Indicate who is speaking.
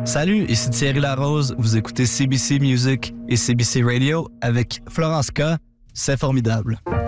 Speaker 1: Salut, ici Thierry Larose, vous écoutez CBC Music et CBC Radio avec Florence K. C'est formidable.